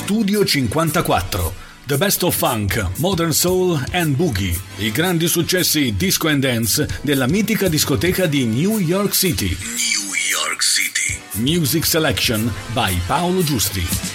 Studio 54. The Best of Funk, Modern Soul and Boogie. I grandi successi disco and dance della mitica discoteca di New York City. New York City. Music Selection by Paolo Giusti.